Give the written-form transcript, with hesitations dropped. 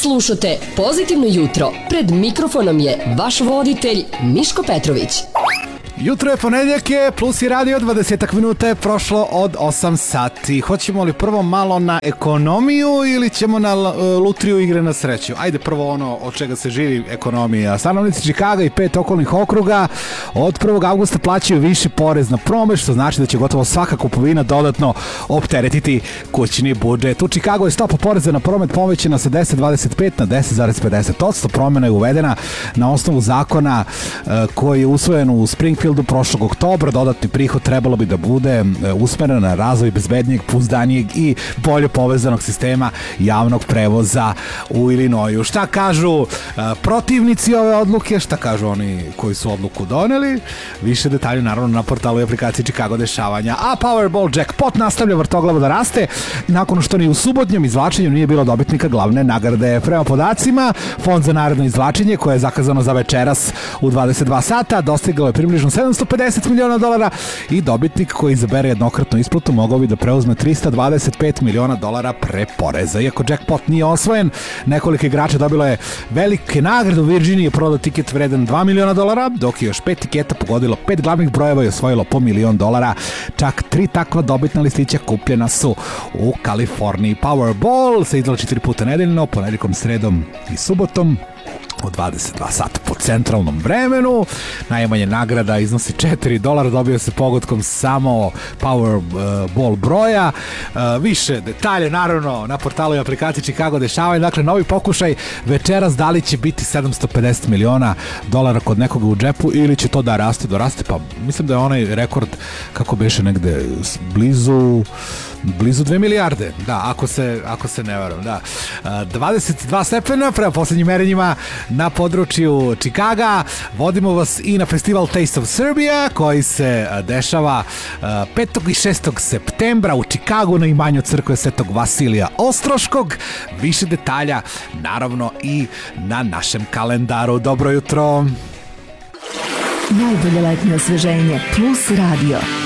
Slušate Pozitivno jutro. Pred mikrofonom je vaš voditelj Miško Petrović. Jutro je ponedjeljak je, Plus i radio, 20 minuta je prošlo od 8 sati. Hoćemo li prvo malo na ekonomiju ili ćemo na lutriju igre na sreću? Ajde prvo ono od čega se živi ekonomija. Stanovnici Čikaga i 5 okolnih okruga od 1. avgusta plaćaju viši porez na promet, što znači da će gotovo svaka kupovina dodatno opteretiti kućni budžet. U Čikagu je stopa poreza na promet povećana sa 10,25 na 10,50%. Promjena je uvedena na osnovu zakona koji je usvojen u Springfieldu prošlog oktobra. Dodatni prihod trebalo bi da bude usmeren na razvoj bezbednijeg, pouzdanijeg i bolje povezanog sistema javnog prevoza u Illinoisu. Šta kažu protivnici ove odluke, šta kažu oni koji su odluku doneli? Više detalje naravno na portalu i aplikaciji Chicago dešavanja. A Powerball jackpot nastavlja vrtoglavo da raste nakon što ni u subotnjem izvlačenju nije bilo dobitnika glavne nagrade. Prema podacima, fond za naredno izvlačenje koje je zakazano za večeras u 22 sata dostigao je približno $750 miliona i dobitnik koji izabere jednokratnu isplatu mogao bi da preuzme $325 miliona pre poreza. Iako jackpot nije osvojen, nekoliko igrača dobilo je velike nagrade. U Virginiji je prodao tiket vredan $2 miliona, dok je još 5 tiketa pogodilo 5 glavnih brojeva i osvojilo po $1 milion. Čak 3 takva dobitna listića kupljena su u Kaliforniji. Powerball se izlači 3 puta nedeljno, ponedjeljkom, sredom i subotom od 22 sata po centralnom vremenu. Najmanje nagrada iznosi $4, dobio se pogodkom samo Powerball broja. Više detalje naravno na portalu i aplikaciji Chicago dešavanja. Dakle, novi pokušaj večeras, da li će biti $750 miliona kod nekoga u džepu ili će to da raste, pa mislim da je onaj rekord kako beše negde blizu 2 milijarde, da, ako se ne varam, da. 22 stepena prema posljednjim merenjima na području Čikaga. Vodimo vas i na festival Taste of Serbia koji se dešava 5. i 6. septembra u Čikagu na imanju crkve Svetog Vasilija Ostroškog. Više detalja naravno i na našem kalendaru. Dobro jutro. Najbolje letnje osveženje Plus radio.